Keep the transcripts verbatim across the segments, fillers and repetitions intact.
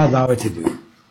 sana davet ediyor.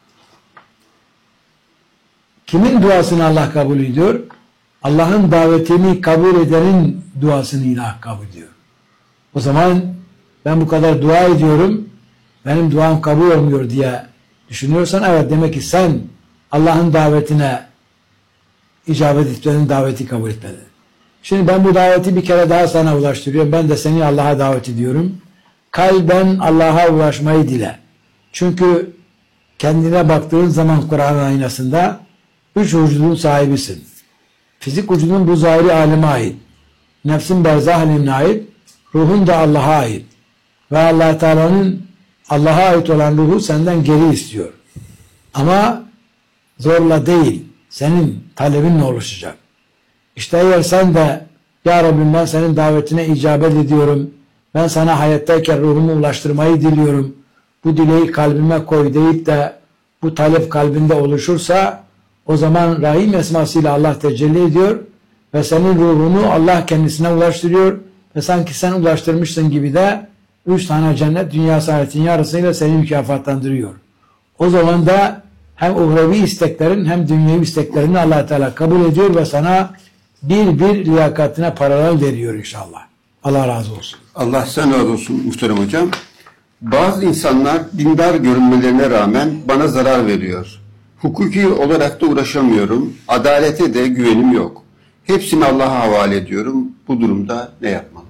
Kimin duasını Allah kabul ediyor? Allah'ın davetini kabul edenin duasını ilah kabul ediyor. O zaman ben bu kadar dua ediyorum, benim duam kabul olmuyor diye düşünüyorsan, evet, demek ki sen Allah'ın davetine icabet etmenin, daveti kabul etmedin. Şimdi ben bu daveti bir kere daha sana ulaştırıyorum. Ben de seni Allah'a davet ediyorum. Kalben Allah'a ulaşmayı dile. Çünkü kendine baktığın zaman Kur'an aynasında üç vücudun sahibisin. Fizik vücudun bu zahiri aleme ait. Nefsin berzah alemine ait. Ruhun da Allah'a ait. Ve Allah Teala'nın Allah'a ait olan ruhu senden geri istiyor. Ama zorla değil, senin talebinle oluşacak. İşte eğer sen de ya Rabbim ben senin davetine icabet ediyorum, ben sana hayattayken ruhumu ulaştırmayı diliyorum, bu dileği kalbime koy deyip de bu talep kalbinde oluşursa, o zaman Rahim esmasıyla Allah tecelli ediyor ve senin ruhunu Allah kendisine ulaştırıyor ve sanki sen ulaştırmışsın gibi de üç tane cennet dünya saadetin yarısıyla seni mükafatlandırıyor. O zaman da hem uhrevi isteklerin hem dünyevi isteklerini Allah Teala kabul ediyor ve sana bir bir liyakatine paralel veriyor inşallah. Allah razı olsun. Allah sen razı olsun muhterem hocam. Bazı insanlar dindar görünmelerine rağmen bana zarar veriyor. Hukuki olarak da uğraşamıyorum. Adalete de güvenim yok. Hepsini Allah'a havale ediyorum. Bu durumda ne yapmalım?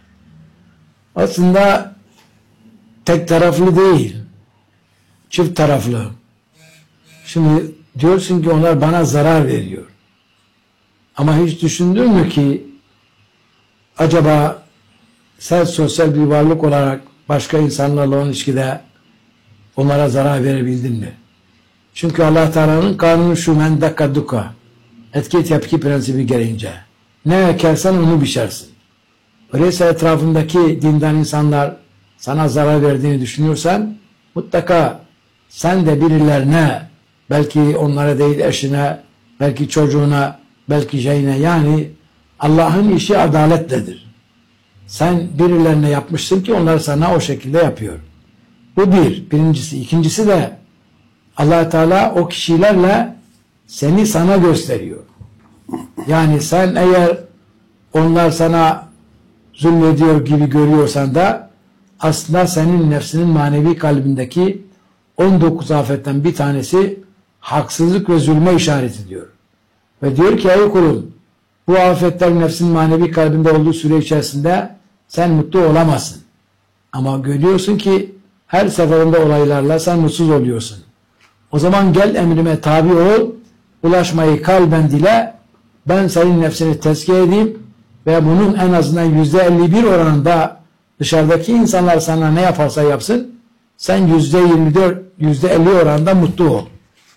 Aslında tek taraflı değil, çift taraflı. Şimdi diyorsun ki onlar bana zarar veriyor. Ama hiç düşündün mü ki acaba sen sosyal bir varlık olarak başka insanlarla olan ilişkide onlara zarar verebildin mi? Çünkü Allah Teala'nın kanunu şu, men dakka duka, etki et yapki prensibi gereğince ne ekersen onu biçersin. Öyleyse etrafındaki dindar insanlar sana zarar verdiğini düşünüyorsan mutlaka sen de birilerine, belki onlara değil eşine, belki çocuğuna, belki şeyine, yani Allah'ın işi adalettedir. Sen birilerine yapmışsın ki onlar sana o şekilde yapıyor. Bu bir. Birincisi. İkincisi de Allah Teala o kişilerle seni sana gösteriyor. Yani sen eğer onlar sana zulmediyor gibi görüyorsan da aslında senin nefsinin manevi kalbindeki on dokuz afetten bir tanesi haksızlık ve zulme işaret ediyor. Ve diyor ki ey kulum, bu afetler nefsin manevi kalbinde olduğu süre içerisinde sen mutlu olamazsın. Ama görüyorsun ki her seferinde olaylarla sen mutsuz oluyorsun. O zaman gel emrime tabi ol, ulaşmayı kalben dile, ben senin nefsini tezkiye edeyim ve bunun en azından yüzde elli bir oranında dışarıdaki insanlar sana ne yaparsa yapsın, sen yüzde yirmi dört, yüzde elli oranında mutlu ol.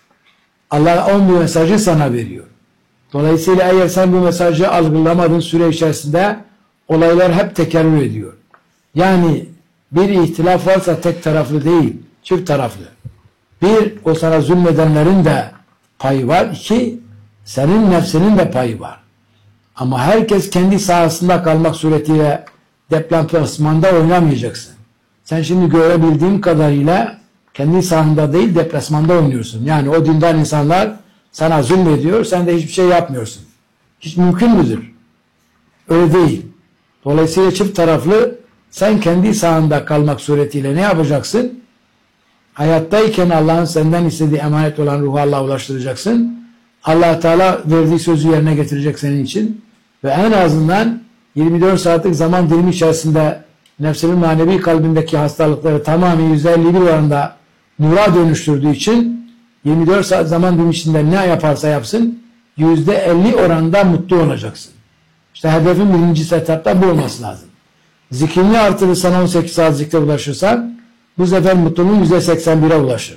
Allah on bu mesajı sana veriyor. Dolayısıyla eğer sen bu mesajı algılamadığın süre içerisinde olaylar hep tekerrür ediyor. Yani bir ihtilaf varsa tek taraflı değil, çift taraflı. Bir, o sana zulmedenlerin de payı var. İki, senin nefsinin de payı var. Ama herkes kendi sahasında kalmak suretiyle deplasmanda oynamayacaksın. Sen şimdi görebildiğim kadarıyla kendi sahanda değil deplasmanda oynuyorsun. Yani o dindar insanlar sana zulmediyor, sen de hiçbir şey yapmıyorsun. Hiç mümkün müdür? Öyle değil. Dolayısıyla çift taraflı, sen kendi sahanda kalmak suretiyle ne yapacaksın? Hayattayken Allah'ın senden istediği emanet olan ruhu Allah'a ulaştıracaksın. Allah Teala verdiği sözü yerine getirecek senin için. Ve en azından yirmi dört saatlik zaman dilimi içerisinde nefsinin manevi kalbindeki hastalıkları tamamen yüzde elli bir oranında nura dönüştürdüğü için yirmi dört saat zaman dilimi içinde ne yaparsa yapsın yüzde elli oranında mutlu olacaksın. İşte hedefin birinci etapta bu olması lazım. Zikrini artırırsan on sekiz saat zikre ulaşırsan bu sefer mutluluğun yüzde seksen bire ulaşır.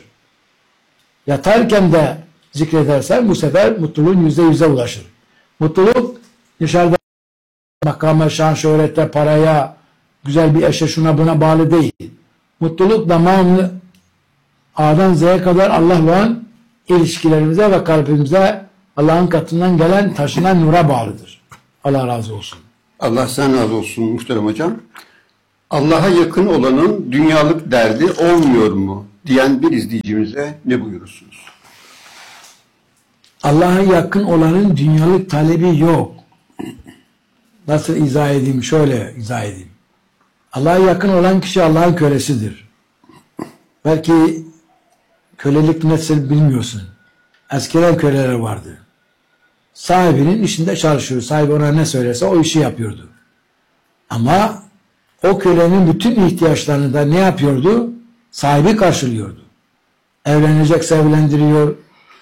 Yatarken de zikredersen bu sefer mutluluğun yüzde yüze ulaşır. Mutluluk dışarıda makama, şan, şöhrete, paraya, güzel bir eşe, şuna buna bağlı değil. Mutluluk tamamı A'dan Z'ye kadar Allah'la olan ilişkilerimize ve kalbimize Allah'ın katından gelen, taşınan nura bağlıdır. Allah razı olsun. Allah sen razı olsun muhterem hocam. Allah'a yakın olanın dünyalık derdi olmuyor mu? diyen bir izleyicimize ne buyurursunuz? Allah'a yakın olanın dünyalık talebi yok. Nasıl izah edeyim? Şöyle izah edeyim. Allah'a yakın olan kişi Allah'ın kölesidir. Belki kölelik nasıl bilmiyorsun. Eskiden köleler vardı. Sahibinin işinde çalışıyor. Sahibi ona ne söylerse o işi yapıyordu. Ama o kölenin bütün ihtiyaçlarını da ne yapıyordu? Sahibi karşılıyordu. Evlenecekse evlendiriyor,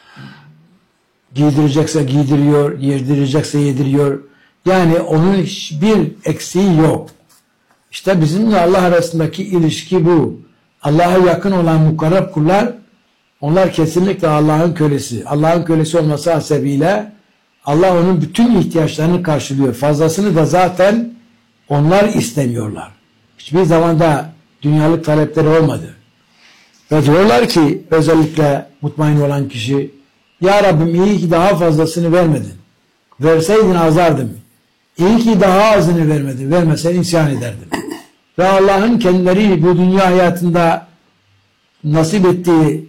giydirecekse giydiriyor, yedirecekse yediriyor. Yani onun hiçbir eksiği yok. İşte bizimle Allah arasındaki ilişki bu. Allah'a yakın olan mukarrab kullar, onlar kesinlikle Allah'ın kölesi. Allah'ın kölesi olması hasebiyle Allah onun bütün ihtiyaçlarını karşılıyor. Fazlasını da zaten onlar istemiyorlar. Hiçbir zaman da dünyalık talepleri olmadı. Ve diyorlar ki özellikle mutmain olan kişi, Ya Rabbim iyi ki daha fazlasını vermedin. Verseydin azardım. İyi ki daha azını vermedin. Vermesen isyan ederdim. Ve Allah'ın kendileri bu dünya hayatında nasip ettiği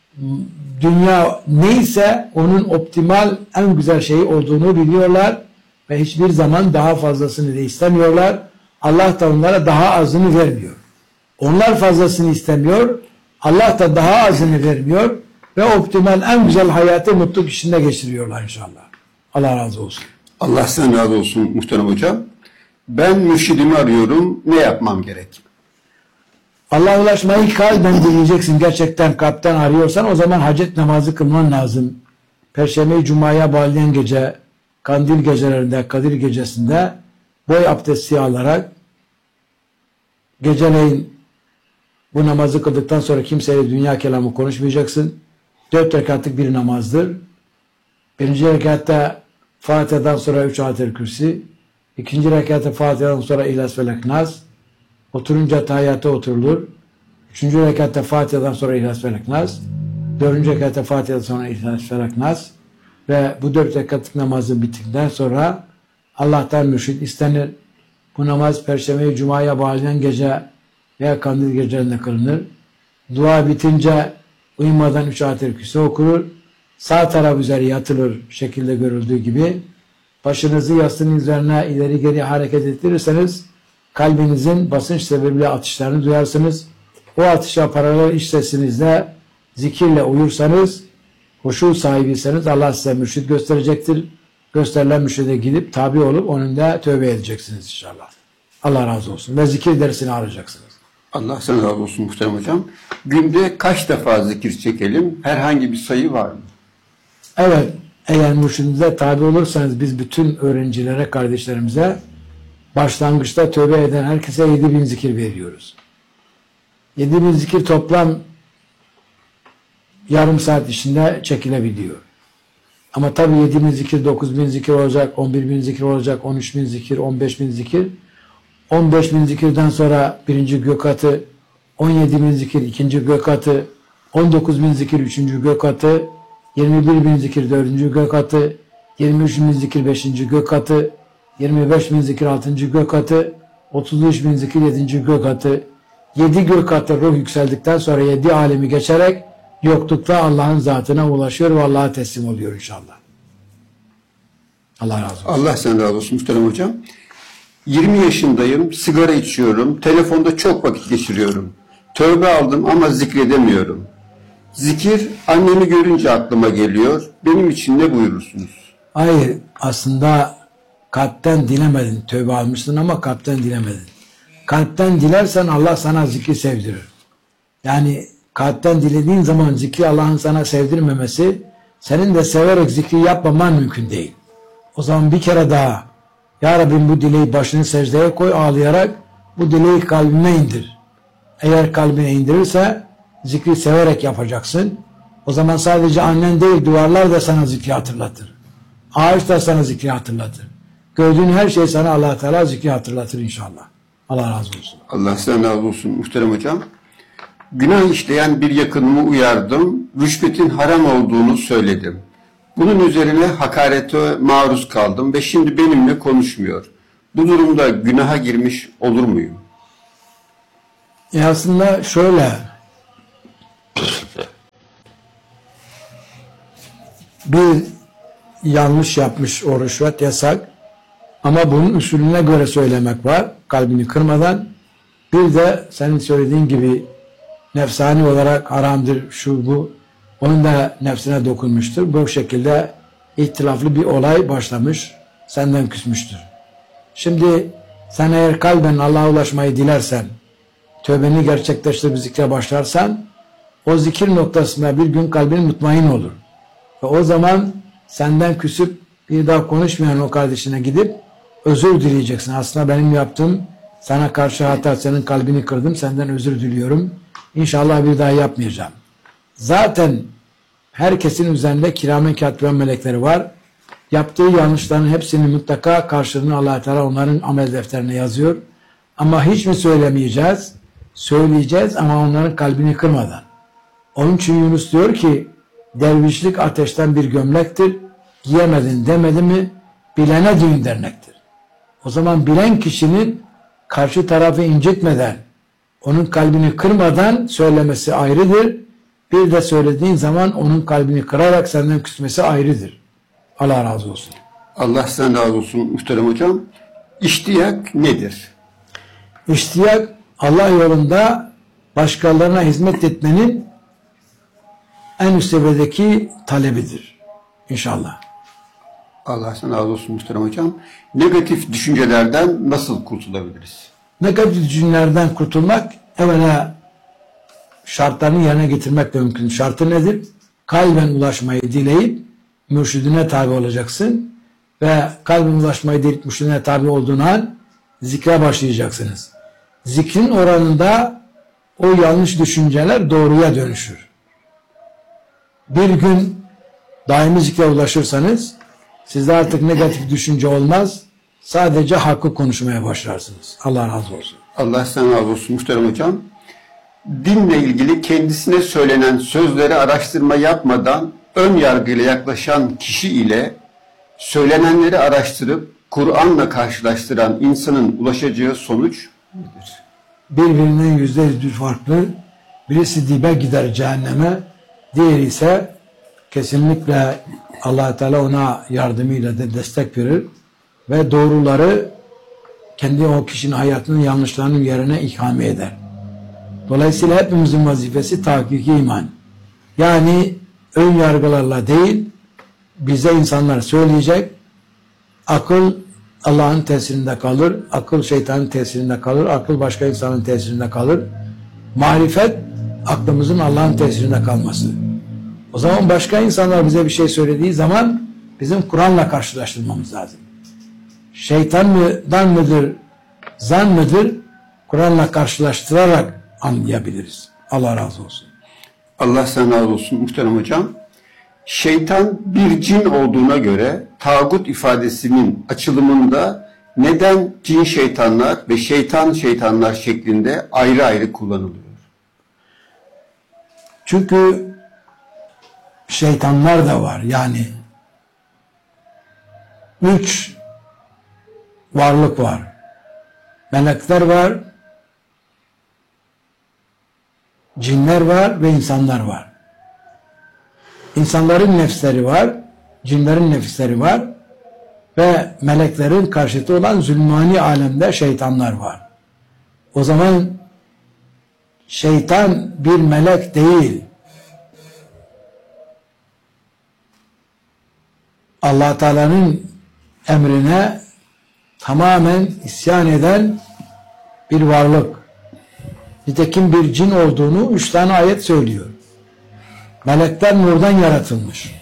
dünya neyse onun optimal en güzel şey olduğunu biliyorlar ve hiçbir zaman daha fazlasını da istemiyorlar. Allah da onlara daha azını vermiyor. Onlar fazlasını istemiyor. Allah da daha azını vermiyor ve optimal en güzel hayatı mutluluk içinde geçiriyorlar inşallah. Allah razı olsun. Allah sen razı olsun muhterem hocam. Ben mürşidimi arıyorum. Ne yapmam gerek? Allah'a ulaşmayı kalben dileyeceksin. Gerçekten kalpten arıyorsan o zaman hacet namazı kılman lazım. Perşembe-i Cuma'ya bağlayan gece, kandil gecelerinde, Kadir gecesinde boy abdesti alarak geceleyin bu namazı kıldıktan sonra kimseyle dünya kelamı konuşmayacaksın. Dört rekatlık bir namazdır. Birinci rekatta Fatiha'dan sonra üç Ayetel Kürsi, ikinci rekatta Fatiha'dan sonra İhlas Felak Nas, oturunca tahiyyata oturulur. Üçüncü rekatta Fatiha'dan sonra İhlas Felak Nas, dördüncü rekatta Fatiha'dan sonra İhlas Felak Nas ve bu dört rekatlık namazın bittikten sonra Allah'tan mürşid istenir. Bu namaz Perşembe-i Cuma'ya bağlayan gece veya kandil gecelerinde kılınır. Dua bitince uyumadan üç Ayetel Kürsi okunur. Sağ taraf üzeri yatılır şekilde görüldüğü gibi. Başınızı yastığın üzerine ileri geri hareket ettirirseniz kalbinizin basınç sebebiyle atışlarını duyarsınız. O atışa paralel iç sesinizle zikirle uyursanız, huşu sahibiyseniz Allah size mürşid gösterecektir. Gösterilen mürşide gidip tabi olup onun da tövbe edeceksiniz inşallah. Allah razı olsun. Ve zikir dersini arayacaksınız. Allah sana razı olsun muhterem hocam. Günde kaç defa zikir çekelim? Herhangi bir sayı var mı? Evet. Eğer mürşidinize tabi olursanız biz bütün öğrencilere, kardeşlerimize başlangıçta tövbe eden herkese yedi bin zikir veriyoruz. yedi bin zikir toplam yarım saat içinde çekilebiliyor. Ama tabi yedi bin zikir, dokuz bin zikir olacak, on bir bin zikir olacak, on üç bin zikir, on beş bin zikir. on beş bin zikirden sonra birinci gökatı, on yedi bin zikir ikinci gökatı, on dokuz bin zikir üçüncü gökatı, yirmi bir bin zikir dördüncü gökatı, yirmi üç bin zikir beşinci gökatı, yirmi beş bin zikir altıncı gökatı, otuz üç bin zikir yedinci gökatı, yedi gökatı ruh yükseldikten sonra yedi alemi geçerek yoklukta Allah'ın zatına ulaşıyor ve Allah'a teslim oluyor inşallah. Allah razı olsun. Allah sen razı olsun muhterem hocam. yirmi yaşındayım, sigara içiyorum, telefonda çok vakit geçiriyorum. Tövbe aldım ama zikredemiyorum. Zikir annemi görünce aklıma geliyor. Benim için ne buyurursunuz? Hayır, aslında kalpten dilemedin. Tövbe almışsın ama kalpten dilemedin. Kalpten dilersen Allah sana zikri sevdirir. Yani kalpten dilediğin zaman zikri Allah'ın sana sevdirmemesi, senin de severek zikri yapmaman mümkün değil. O zaman bir kere daha, Ya Rabbim bu dileği başını secdeye koy, ağlayarak bu dileği kalbime indir. Eğer kalbine indirirse zikri severek yapacaksın. O zaman sadece annen değil, duvarlar da sana zikri hatırlatır. Ağaç da sana zikri hatırlatır. Gördüğün her şey sana Allah Teala zikri hatırlatır inşallah. Allah razı olsun. Allah sizden razı olsun muhterem hocam. Günah işleyen bir yakınımı uyardım. Rüşvetin haram olduğunu söyledim. Bunun üzerine hakarete maruz kaldım ve şimdi benimle konuşmuyor. Bu durumda günaha girmiş olur muyum? E aslında şöyle, bir yanlış yapmış, o rüşvet yasak. Ama bunun usulüne göre söylemek var, kalbini kırmadan. Bir de senin söylediğin gibi nefsani olarak haramdır, şu bu. Onun da nefsine dokunmuştur. Bu şekilde ihtilaflı bir olay başlamış, senden küsmüştür. Şimdi sen eğer kalben Allah'a ulaşmayı dilersen, tövbeni gerçekleştirip zikre başlarsan, o zikir noktasında bir gün kalbin mutmain olur. Ve o zaman senden küsüp bir daha konuşmayan o kardeşine gidip özür dileyeceksin. Aslında benim yaptığım sana karşı hata, senin kalbini kırdım, senden özür diliyorum. İnşallah bir daha yapmayacağım. Zaten herkesin üzerinde kiramen katiben melekleri var. Yaptığı yanlışların hepsini mutlaka karşılığını Allah Teala onların amel defterine yazıyor. Ama hiç mi söylemeyeceğiz? Söyleyeceğiz ama onların kalbini kırmadan. Onun için Yunus diyor ki, dervişlik ateşten bir gömlektir. Giyemedin demedi mi, bilene düğün dernektir. O zaman bilen kişinin karşı tarafı incitmeden, onun kalbini kırmadan söylemesi ayrıdır. Bir de söylediğin zaman onun kalbini kırarak senden küsmesi ayrıdır. Allah razı olsun. Allah sizden razı olsun muhterem hocam. İştiyak nedir? İştiyak, Allah yolunda başkalarına hizmet etmenin en üst seviyedeki talebidir. İnşallah. Allah sizden razı olsun muhterem hocam. Negatif düşüncelerden nasıl kurtulabiliriz? Negatif düşüncelerden kurtulmak, evvela şartlarını yerine getirmek mümkün. Şartı nedir? Kalben ulaşmayı dileyip mürşidine tabi olacaksın ve kalben ulaşmayı dileyip mürşidine tabi olduğun an zikre başlayacaksınız. Zikrin oranında o yanlış düşünceler doğruya dönüşür. Bir gün daimi zikre ulaşırsanız sizde artık negatif düşünce olmaz. Sadece hakkı konuşmaya başlarsınız. Allah razı olsun. Allah sizden razı olsun muhterem hocam. Dinle ilgili kendisine söylenen sözleri araştırma yapmadan ön yargıyla yaklaşan kişi ile söylenenleri araştırıp Kur'an'la karşılaştıran insanın ulaşacağı sonuç nedir? Birbirinden yüzde yüz farklı. Birisi dibe gider cehenneme, diğeri ise kesinlikle Allah Teala ona yardımıyla da destek verir ve doğruları kendi o kişinin hayatının yanlışlarının yerine ikame eder. Dolayısıyla hepimizin vazifesi tahkiki iman. Yani ön yargılarla değil, bize insanlar söyleyecek, akıl Allah'ın tesirinde kalır, akıl şeytanın tesirinde kalır, akıl başka insanın tesirinde kalır. Marifet, aklımızın Allah'ın tesirinde kalması. O zaman başka insanlar bize bir şey söylediği zaman bizim Kur'an'la karşılaştırmamız lazım. Şeytan mıdan mıdır, zan mıdır? Kur'an'la karşılaştırarak anlayabiliriz. Allah razı olsun. Allah sana razı olsun muhterem hocam. Şeytan bir cin olduğuna göre tağut ifadesinin açılımında neden cin şeytanlar ve şeytan şeytanlar şeklinde ayrı ayrı kullanılıyor? Çünkü şeytanlar da var. Yani üç varlık var. Melekler var, cinler var ve insanlar var. İnsanların nefsleri var, cinlerin nefisleri var ve meleklerin karşıtı olan zulmani alemde şeytanlar var. O zaman şeytan bir melek değil. Allah Teala'nın emrine tamamen isyan eden bir varlık. Nitekim bir cin olduğunu üç tane ayet söylüyor. Melekler nurdan yaratılmış.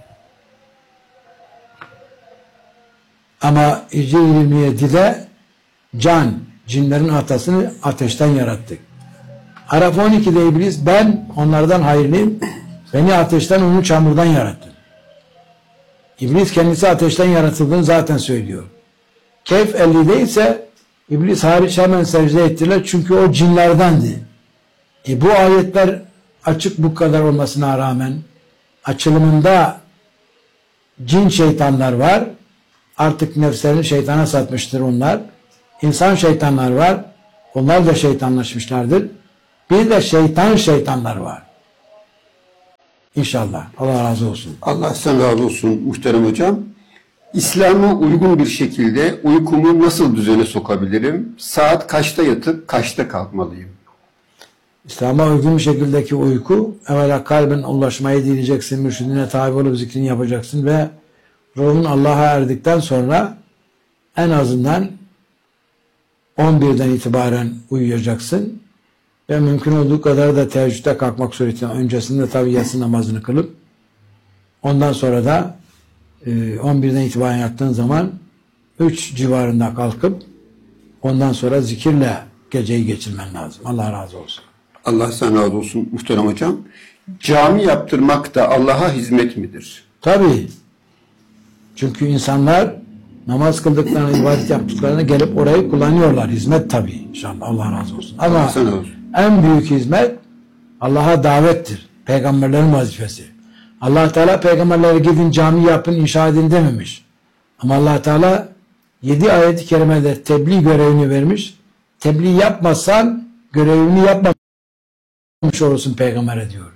Ama İcri yirmi yedide can, cinlerin atasını ateşten yarattık. Araf on ikide iblis ben onlardan hayırlıyım, beni ateşten onu çamurdan yarattım. İblis kendisi ateşten yaratıldığını zaten söylüyor. Kehf ellide ise İblis hariç hemen secde ettiler çünkü o cinlerdendi. E bu ayetler açık bu kadar olmasına rağmen açılımında cin şeytanlar var. Artık nefslerini şeytana satmıştır onlar. İnsan şeytanlar var. Onlar da şeytanlaşmışlardır. Bir de şeytan şeytanlar var. İnşallah. Allah razı olsun. Allah sen razı olsun muhterem hocam. İslam'a uygun bir şekilde uykumu nasıl düzene sokabilirim? Saat kaçta yatıp kaçta kalkmalıyım? İslam'a uygun bir şekildeki uyku, evvela kalbin ulaşmayı dileyeceksin, mürşidine tabi olup zikrini yapacaksın ve ruhun Allah'a erdikten sonra en azından on birden itibaren uyuyacaksın ve mümkün olduğu kadar da teheccüde kalkmak suretiyle öncesinde tabi yatsı namazını kılıp ondan sonra da on birden itibaren yattığın zaman üç civarında kalkıp ondan sonra zikirle geceyi geçirmen lazım. Allah razı olsun. Allah sen razı olsun muhterem hocam. Cami yaptırmak da Allah'a hizmet midir? Tabii. Çünkü insanlar namaz kıldıklarını, ibadet yaptıklarını gelip orayı kullanıyorlar. Hizmet tabii inşallah. Allah razı olsun. Ama olsun. En büyük hizmet Allah'a davettir. Peygamberlerin vazifesi. Allah Teala peygamberlere gidin cami yapın, inşa edin dememiş. Ama Allah Teala yedi ayet-i kerimede tebliğ görevini vermiş. Tebliğ yapmazsan görevini yapmamış olursun peygambere diyor.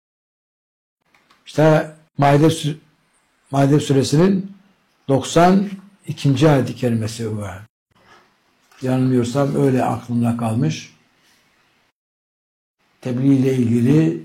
İşte Maide, Maide suresinin doksan ikinci ayet-i kerimesi var. Yanılmıyorsam öyle aklımda kalmış. Tebliğ ile ilgili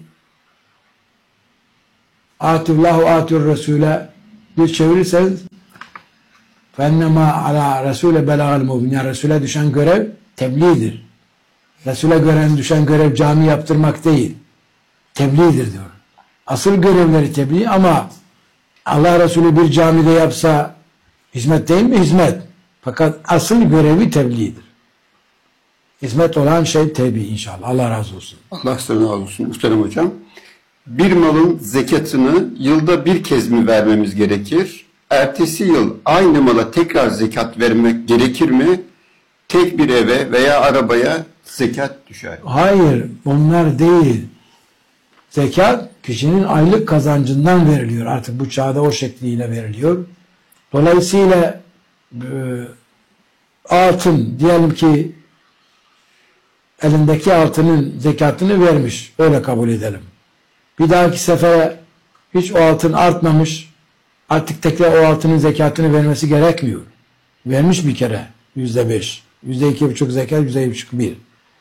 Atullahu atur Resul'e bir çevirirseniz fennema ala Resul'e belâgal mubin. Yani Resul'e düşen görev tebliğdir. Resul'e gören düşen görev cami yaptırmak değil. Tebliğdir diyor. Asıl görevleri tebliğ ama Allah Resulü bir camide yapsa hizmet değil mi? Hizmet. Fakat asıl görevi tebliğdir. Hizmet olan şey tebliğ inşallah. Allah razı olsun. Allah sana razı olsun muhterem hocam. Bir malın zekatını yılda bir kez mi vermemiz gerekir? Ertesi yıl aynı mala tekrar zekat vermek gerekir mi? Tek bir eve veya arabaya zekat düşer. Hayır, onlar değil. Zekat kişinin aylık kazancından veriliyor. Artık bu çağda o şekliyle veriliyor. Dolayısıyla e, altın, diyelim ki elindeki altının zekatını vermiş. Öyle kabul edelim. Bir dahaki sefere hiç o altın artmamış. Artık tekrar o altının zekatını vermesi gerekmiyor. Vermiş bir kere. Yüzde beş. Yüzde iki buçuk zekat, yüzde buçuk bir.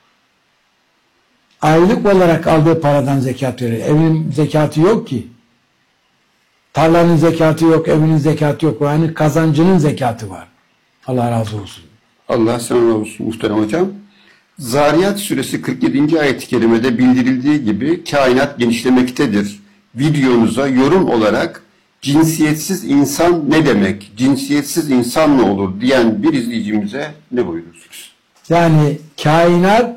Aylık olarak aldığı paradan zekat veriyor. Evinin zekatı yok ki. Tarlanın zekatı yok, evinin zekatı yok. Yani kazancının zekatı var. Allah razı olsun. Allah sana razı olsun muhterem hocam. Zariyat suresi kırk yedinci ayet-i kerimede bildirildiği gibi kainat genişlemektedir. Videonuza yorum olarak cinsiyetsiz insan ne demek, cinsiyetsiz insan mı olur diyen bir izleyicimize ne buyurursunuz? Yani kainat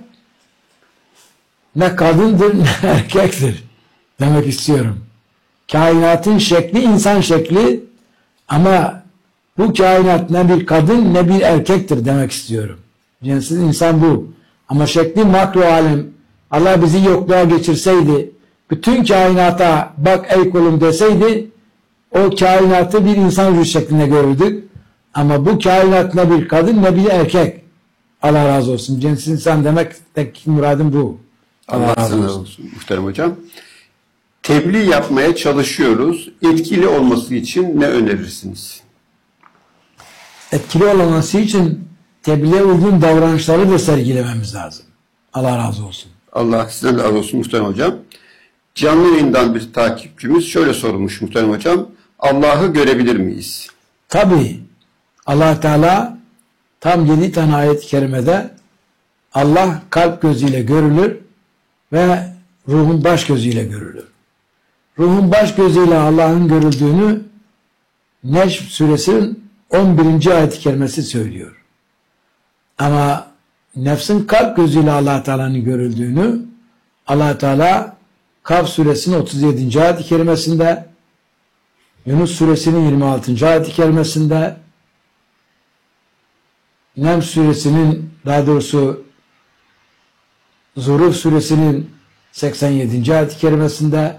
ne kadındır ne erkektir demek istiyorum. Kainatın şekli insan şekli ama bu kainat ne bir kadın ne bir erkektir demek istiyorum. Cinsiz insan bu. Ama şekli makro alem. Allah bizi yokluğa geçirseydi, bütün kainata bak ey kulum deseydi, o kainatı bir insan ruh şeklinde görürdük. Ama bu kainat ne bir kadın ne bir erkek. Allah razı olsun. Cinsiz insan demek tek muradım bu. Allah, Allah razı olsun. olsun muhterem hocam. Tebliğ yapmaya çalışıyoruz. Etkili olması için ne önerirsiniz? Etkili olması için tebliğe uygun davranışları da sergilememiz lazım. Allah razı olsun. Allah sizden razı olsun muhterem hocam. Canlı yayından bir takipçimiz şöyle sormuş muhterem hocam. Allah'ı görebilir miyiz? Tabii. Allah Teala tam yedi tane ayet-i kerimede Allah kalp gözüyle görülür ve ruhun baş gözüyle görülür. Ruhun baş gözüyle Allah'ın görüldüğünü Necm suresinin on birinci ayet-i kerimesi söylüyor. Ama nefsin kalp gözüyle Allah Teala'nın görüldüğünü Allah Teala Kaf suresinin otuz yedinci ayet-i kerimesinde, Yunus suresinin yirmi altıncı ayet-i kerimesinde, Nem suresinin daha doğrusu Zuhruf suresinin seksen yedinci ayet-i kerimesinde.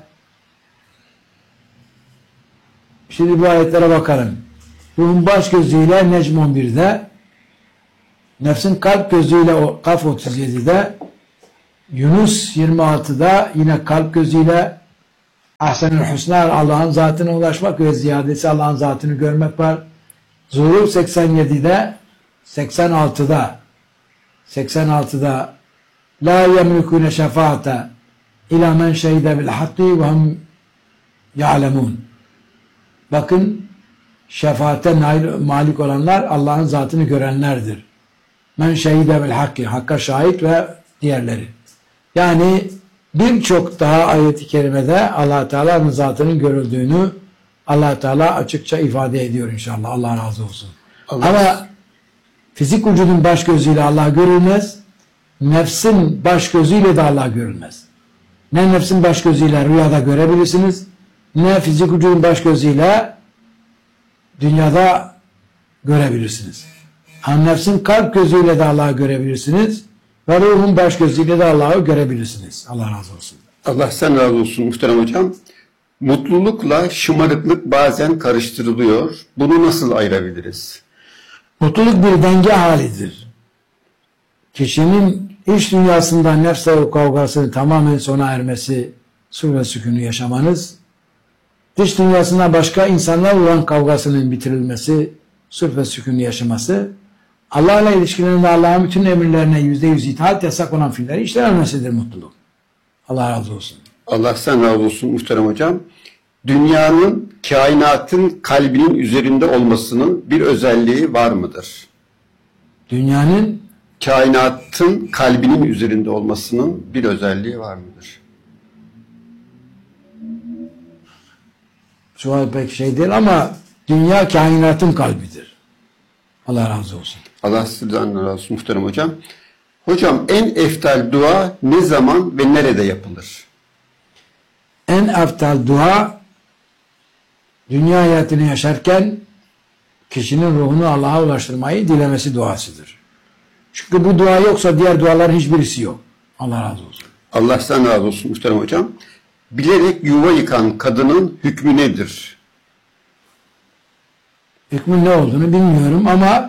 Şimdi bu ayetlere bakalım. Ruhun baş gözüyle Necm on birde, nefsin kalp gözüyle o Kaf otuz yedide, Yunus yirmi altıda yine kalp gözüyle, Ahsenül husna Allah'ın zatına ulaşmak ve ziyadesi Allah'ın zatını görmek var. Zuhruf seksen yedide seksen altıda seksen altıda la yemlikune şefaate ila men şehide bil hakki ve hum ya'lemun. Bakın, şefaate nail, malik olanlar Allah'ın zatını görenlerdir. Men şehide bil hakki, hakka şahit ve diğerleri. Yani birçok daha ayet-i kerimede Allah Teala'nın zatının görüldüğünü Allah Teala açıkça ifade ediyor inşallah. Allah razı olsun. Allah. Ama fizik vücudun baş gözüyle Allah görülmez. Nefsin baş gözüyle de Allah görülmez. Ne nefsin baş gözüyle rüyada görebilirsiniz, ne fizik vücudun baş gözüyle dünyada görebilirsiniz. Ama nefsin kalp gözüyle de Allah'ı görebilirsiniz ve ruhun baş gözüyle de Allah'ı görebilirsiniz. Allah razı olsun. Allah sen razı olsun muhterem hocam. Mutlulukla şımarıklık bazen karıştırılıyor. Bunu nasıl ayırabiliriz? Mutluluk bir denge halidir. Kişinin iç dünyasında nefs kavgasının tamamen sona ermesi, sur ve sükûnü yaşamanız, dış dünyasında başka insanlarla olan kavgasının bitirilmesi, sur ve sükûnü yaşaması, Allah'la ilişkilerinde Allah'ın bütün emirlerine yüzde yüz itaat, yasak olan fiilleri işlememesidir mutluluk. Allah razı olsun. Allah sen razı olsun muhterem hocam. Dünyanın, kainatın kalbinin üzerinde olmasının bir özelliği var mıdır? Dünyanın, kainatın kalbinin üzerinde olmasının bir özelliği var mıdır? Şu an pek şey değil ama dünya kainatın kalbidir. Allah razı olsun. Allah sizden razı olsun muhterem hocam. Hocam en eftal dua ne zaman ve nerede yapılır? En eftal dua dünya hayatını yaşarken kişinin ruhunu Allah'a ulaştırmayı dilemesi duasıdır. Çünkü bu dua yoksa diğer duaların hiçbirisi yok. Allah razı olsun. Allah sizden razı olsun muhterem hocam. Bilerek yuva yıkan kadının hükmü nedir? Hükmün ne olduğunu bilmiyorum ama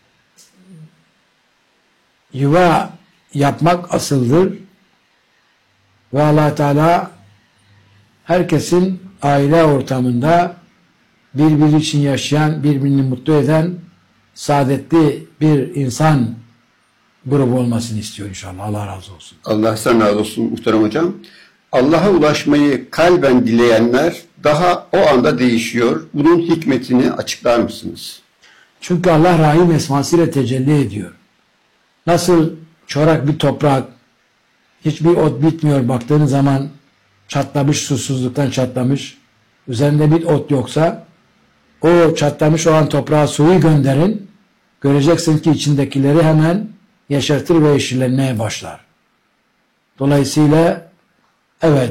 yuva yapmak asıldır. Ve Allah Teala herkesin aile ortamında birbiri için yaşayan, birbirini mutlu eden, saadetli bir insan grubu olmasını istiyor inşallah. Allah razı olsun. Allah sen razı olsun muhterem hocam. Allah'a ulaşmayı kalben dileyenler daha o anda değişiyor. Bunun hikmetini açıklar mısınız? Çünkü Allah Rahim esmasıyla tecelli ediyor. Nasıl çorak bir toprak, hiçbir ot bitmiyor, baktığın zaman çatlamış, susuzluktan çatlamış, üzerinde bir ot yoksa, o çatlamış olan toprağa suyu gönderin, göreceksin ki içindekileri hemen yeşertir ve yeşillenmeye başlar. Dolayısıyla evet,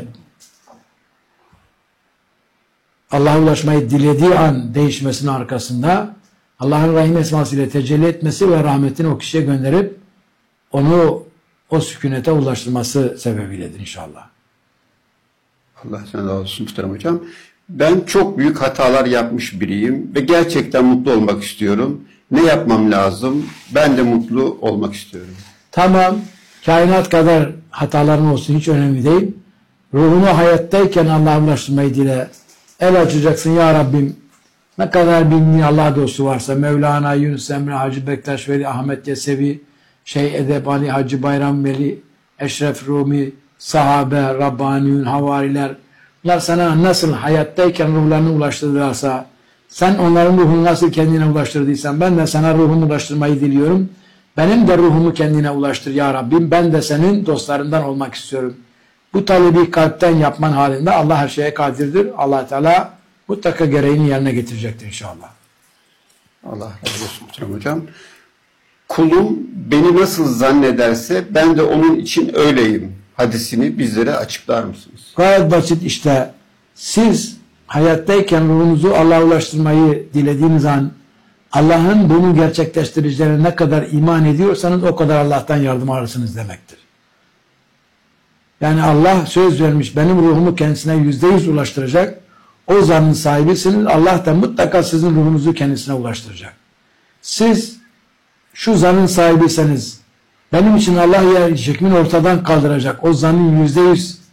Allah'a ulaşmayı dilediği an değişmesinin arkasında Allah'ın Rahim esmasıyla tecelli etmesi ve rahmetini o kişiye gönderip onu o sükunete ulaştırması sebebiyledir inşallah. Allah sen razı olsun muhterem hocam. Ben çok büyük hatalar yapmış biriyim ve gerçekten mutlu olmak istiyorum. Ne yapmam lazım? Ben de mutlu olmak istiyorum. Tamam, kainat kadar hataların olsun, hiç önemli değil. Ruhunu hayattayken Allah'a ulaştırmayı dile. El açacaksın, ya Rabbim, ne kadar bin Allah dostu varsa, Mevlana, Yunus Emre, Hacı Bektaş Veli, Ahmet Yesevi, Şeyh Edeb Ali, Hacı Bayram Veli, Eşref Rumi, sahabe, Rabbaniyun, havariler, bunlar sana nasıl hayattayken ruhlarını ulaştırırlarsa, sen onların ruhunu nasıl kendine ulaştırdıysan, ben de sana ruhumu ulaştırmayı diliyorum. Benim de ruhumu kendine ulaştır ya Rabbim. Ben de senin dostlarından olmak istiyorum. Bu talebi kalpten yapman halinde Allah her şeye kadirdir. Allah Teala mutlaka gereğini yerine getirecektir inşallah. Allah razı olsun hocam. Kulum beni nasıl zannederse ben de onun için öyleyim hadisini bizlere açıklar mısınız? Gayet basit işte. Siz hayattayken ruhunuzu Allah'a ulaştırmayı dilediğiniz an Allah'ın bunu gerçekleştireceğine ne kadar iman ediyorsanız o kadar Allah'tan yardım alırsınız demektir. Yani Allah söz vermiş, benim ruhumu kendisine yüzde yüz ulaştıracak. O zannın sahibisiniz. Allah da mutlaka sizin ruhunuzu kendisine ulaştıracak. Siz şu zannın sahibiyseniz, benim için Allah yer hükmünü ortadan kaldıracak. O zannın yüzde yüz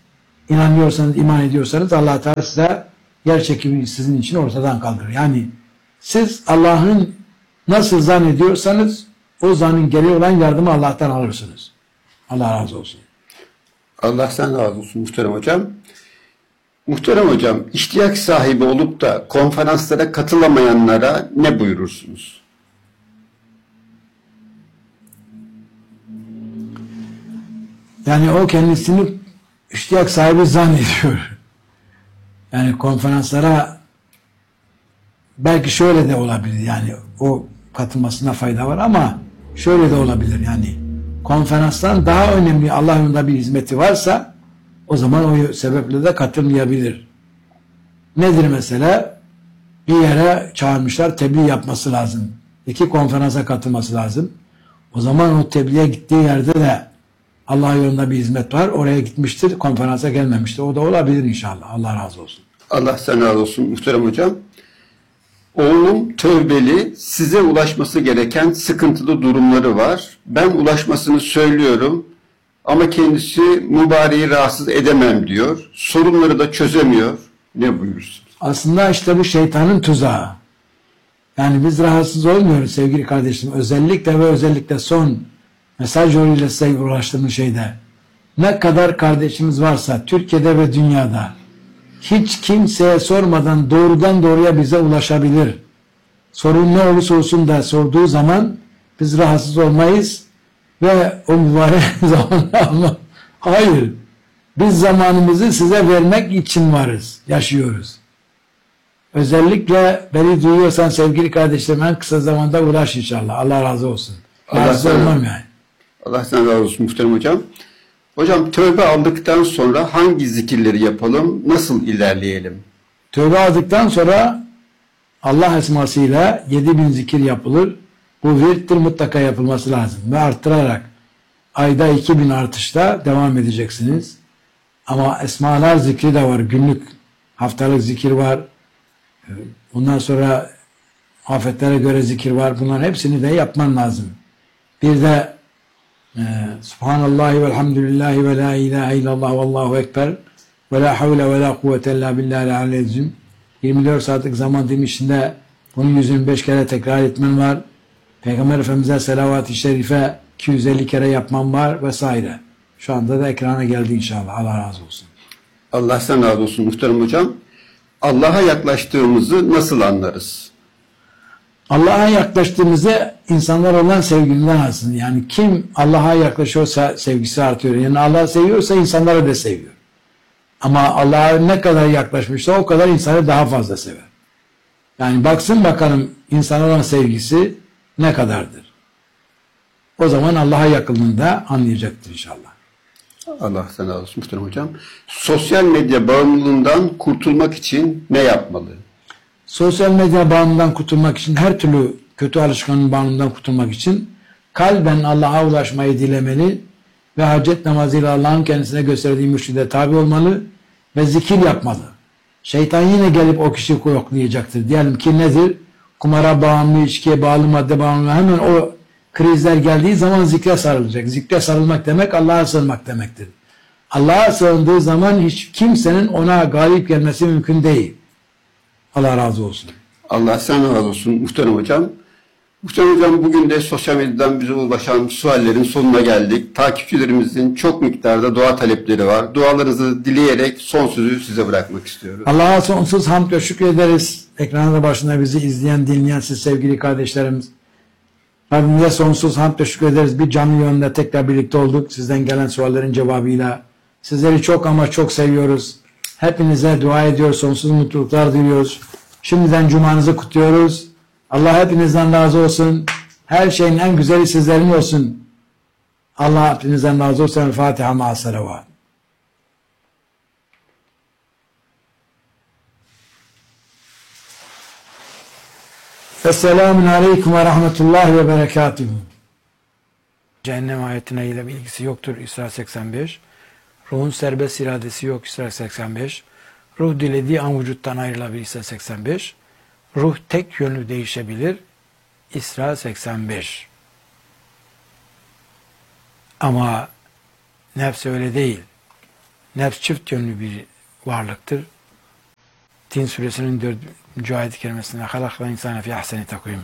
inanıyorsanız, iman ediyorsanız Allah Teala size yer çekimi sizin için ortadan kaldırır. Yani siz Allah'ın nasıl zannediyorsanız o zannın gereği olan yardımı Allah'tan alırsınız. Allah razı olsun. Allah sen razı olsun muhterem hocam. Muhterem hocam, ihtiyaç sahibi olup da konferanslara katılamayanlara ne buyurursunuz? Yani o kendisini ihtiyaç sahibi zannediyor. Yani konferanslara belki şöyle de olabilir, yani o katılmasına fayda var ama şöyle de olabilir, yani konferanstan daha önemli Allah yolunda bir hizmeti varsa o zaman o sebeple de katılmayabilir. Nedir mesela? Bir yere çağırmışlar, tebliğ yapması lazım. İki konferansa katılması lazım. O zaman o tebliğe gittiği yerde de Allah yolunda bir hizmet var. Oraya gitmiştir, konferansa gelmemiştir. O da olabilir inşallah. Allah razı olsun. Allah sen razı olsun muhterem hocam. Oğlum tövbeli, size ulaşması gereken sıkıntılı durumları var. Ben ulaşmasını söylüyorum ama kendisi mübareği rahatsız edemem diyor. Sorunları da çözemiyor. Ne buyurursunuz? Aslında işte bu şeytanın tuzağı. Yani biz rahatsız olmuyoruz sevgili kardeşim. Özellikle ve özellikle son mesaj yoluyla size ulaştığımız şeyde. Ne kadar kardeşimiz varsa Türkiye'de ve dünyada hiç kimseye sormadan doğrudan doğruya bize ulaşabilir. Sorun ne olursa olsun da sorduğu zaman biz rahatsız olmayız ve o mübarek zamanı alma. Hayır. Biz zamanımızı size vermek için varız, yaşıyoruz. Özellikle beni duyuyorsan sevgili kardeşlerim en kısa zamanda uğraş inşallah. Allah razı olsun. Rahatsız olmam yani. Allah sen razı olsun muhterem hocam. Hocam tövbe aldıktan sonra hangi zikirleri yapalım, nasıl ilerleyelim? Tövbe aldıktan sonra Allah esmasıyla yedi bin zikir yapılır. Bu virttir, mutlaka yapılması lazım. Ve arttırarak ayda iki bin artışta devam edeceksiniz. Ama esmalar zikri de var. Günlük, haftalık zikir var. Ondan sonra afetlere göre zikir var. Bunların hepsini de yapman lazım. Bir de e, Subhanallah ve elhamdülillahi ve la ilahe illallah ve allahu ekber ve la havle ve la kuvvete illa billahi al-aliyyil yirmi dört saatlik zaman dilimi içinde bunu yüz yirmi beş kere tekrar etmen var. Peygamber Efendimiz'e selavat-ı şerife iki yüz elli kere yapman var vesaire. Şu anda da ekrana geldi inşallah. Allah razı olsun. Allah sen razı olsun muhterem hocam. Allah'a yaklaştığımızı nasıl anlarız? Allah'a yaklaştığımızda insanlar olan sevgilinden alsın. Yani kim Allah'a yaklaşıyorsa sevgisi artıyor. Yani Allah'ı seviyorsa insanları da seviyor. Ama Allah'a ne kadar yaklaşmışsa o kadar insanı daha fazla sever. Yani baksın bakalım insan olan sevgisi ne kadardır. O zaman Allah'a yakınlığında anlayacaktır inşallah. Allah sen razı olsun muhterem hocam. Sosyal medya bağımlılığından kurtulmak için ne yapmalı? Sosyal medya bağımlılığından kurtulmak için, her türlü kötü alışkanlığın bağımlılığından kurtulmak için kalben Allah'a ulaşmayı dilemeli ve hacet namazıyla Allah'ın kendisine gösterdiği mürşide tabi olmalı ve zikir yapmalı. Şeytan yine gelip o kişiyi yoklayacaktır. Diyelim ki nedir? Kumara bağımlı, içkiye bağlı, madde bağımlı. Hemen o krizler geldiği zaman zikre sarılacak. Zikre sarılmak demek Allah'a sığınmak demektir. Allah'a sığındığı zaman hiç kimsenin ona galip gelmesi mümkün değil. Allah razı olsun. Allah sen razı olsun muhterem hocam. Muhterem hocam, bugün de sosyal medyadan bize ulaşan suallerin sonuna geldik. Takipçilerimizin çok miktarda dua talepleri var. Dualarınızı dileyerek son sözü size bırakmak istiyorum. Allah'a sonsuz hamd ve şükrederiz. Ekranda başında bizi izleyen, dinleyen siz sevgili kardeşlerimiz. Rabbimize sonsuz hamd ve şükrederiz. Bir canlı yayında tekrar birlikte olduk. Sizden gelen suallerin cevabıyla. Sizleri çok ama çok seviyoruz. Hepinize dua ediyoruz. Sonsuz mutluluklar diliyoruz. Şimdiden cumanızı kutluyoruz. Allah hepinizden razı olsun. Her şeyin en güzeli sizlerin olsun. Allah hepinizden razı olsun. El Fatiha ma'a salavat. Esselamun Aleyküm ve Rahmetullahi ve Berekatuhu. Cehennem ayetine ile bir ilgisi yoktur. İsra seksen beş. Ruhun serbest iradesi yok. İsra seksen beş. Ruh dilediği an vücuttan ayrılabilir. İsra seksen beş. Ruh tek yönlü değişebilir. İsra seksen beş. Ama nefs öyle değil. Nefs çift yönlü bir varlıktır. Tin suresinin dördüncü ayet-i kerimesinde halakla insane fi ahseni takvim.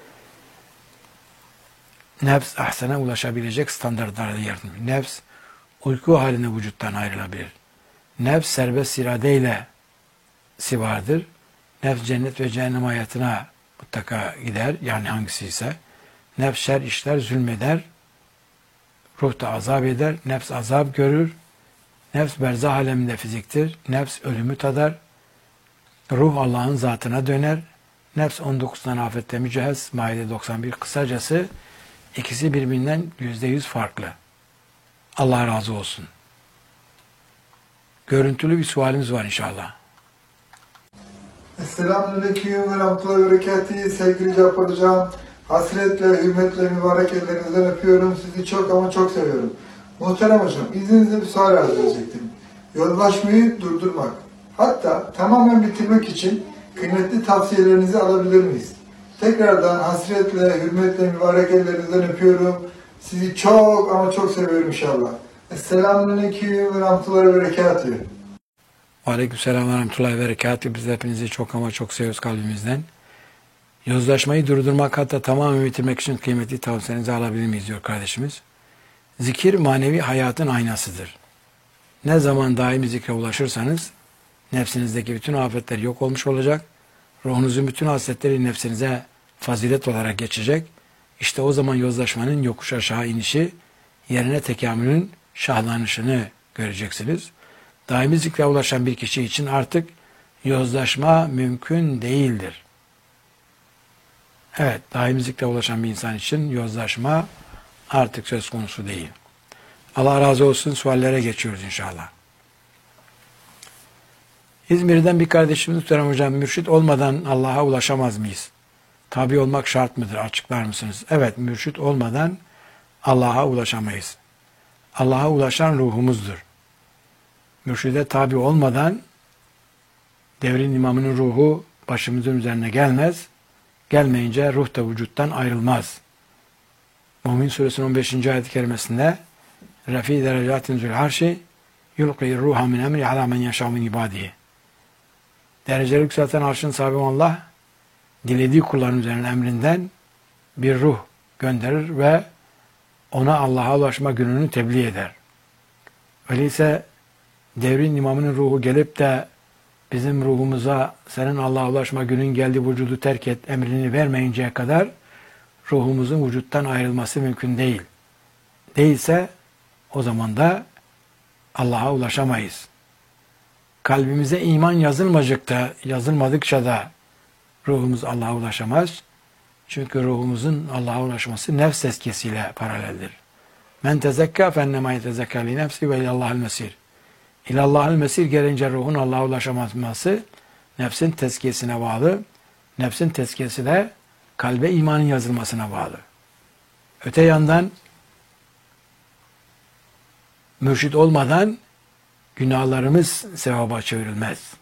Nefs ahsene ulaşabilecek standartlarda yardım. Nefs uyku halinde vücuttan ayrılabilir. Nefs serbest iradeyle sivardır. Nefs cennet ve cehennem hayatına mutlaka gider. Yani hangisi ise. Nefs şer işler, zulmeder. Ruh da azap eder. Nefs azap görür. Nefs berzah aleminde fiziktir. Nefs ölümü tadar. Ruh Allah'ın zatına döner. Nefs on dokuz tane afette mücehhez. Maide doksan bir. Kısacası ikisi birbirinden yüzde yüz farklı. Allah razı olsun. Görüntülü bir sualimiz var inşallah. Selamünaleyküm ve rahmetullahi ve berekatuhu. Sevgili Cafer Hocam, hasretle, hürmetle, mübarek ellerinizden öpüyorum. Sizi çok ama çok seviyorum. Muhterem Hocam, izninizle bir sual arz edecektim. Yozlaşmayı durdurmak, hatta tamamen bitirmek için kıymetli tavsiyelerinizi alabilir miyiz? Tekrardan hasretle, hürmetle, mübarek ellerinizden öpüyorum. Sizi çok ama çok seviyorum inşallah. Selamünaleyküm ve rahmetullahi ve berekatuhu. Aleykümselam ve rahmetullahi ve berekatuhu. Biz hepinizi çok ama çok seviyoruz kalbimizden. Yozlaşmayı durdurmak, hatta tamamen bitirmek için kıymetli tavsiyenizi alabilir miyiz diyor kardeşimiz. Zikir manevi hayatın aynasıdır. Ne zaman daimi zikre ulaşırsanız nefsinizdeki bütün afetler yok olmuş olacak. Ruhunuzun bütün hasletleri nefsinize fazilet olarak geçecek. İşte o zaman yozlaşmanın yokuş aşağı inişi, yerine tekamülün şahlanışını göreceksiniz. Daimi zikre ulaşan bir kişi için artık yozlaşma mümkün değildir. Evet, daimi zikre ulaşan bir insan için yozlaşma artık söz konusu değil. Allah razı olsun, suallere geçiyoruz inşallah. İzmir'den bir kardeşimiz Muhterem Hocam, mürşit olmadan Allah'a ulaşamaz mıyız? Tabi olmak şart mıdır? Açıklar mısınız? Evet, mürşit olmadan Allah'a ulaşamayız. Allah'a ulaşan ruhumuzdur. Mürşide tabi olmadan devrin imamının ruhu başımızın üzerine gelmez. Gelmeyince ruh da vücuttan ayrılmaz. Mümin Suresinin on beşinci ayet-i kerimesinde Refi derecatin zül arşi yulqi ruha min emri ala men yeşâ min ibadihi. Dereceleri yükselten arşın sahibi Allah, dilediği kulların üzerine emrinden bir ruh gönderir ve ona Allah'a ulaşma gününü tebliğ eder. Öyleyse devrin imamının ruhu gelip de bizim ruhumuza senin Allah'a ulaşma günün geldi, vücudu terk et emrini vermeyinceye kadar ruhumuzun vücuttan ayrılması mümkün değil. Değilse o zaman da Allah'a ulaşamayız. Kalbimize iman yazılmadıkça, yazılmadıkça da ruhumuz Allah'a ulaşamaz. Çünkü ruhumuzun Allah'a ulaşması nefs tezkiyesiyle paraleldir. Men tezekka fennema yetezekka li nefsi ve ilallahil mesir. İlallahil mesir gelince ruhun Allah'a ulaşaması nefsin tezkiyesine bağlı. Nefsin tezkiyesi de kalbe imanın yazılmasına bağlı. Öte yandan mürşit olmadan günahlarımız sevaba çevrilmez.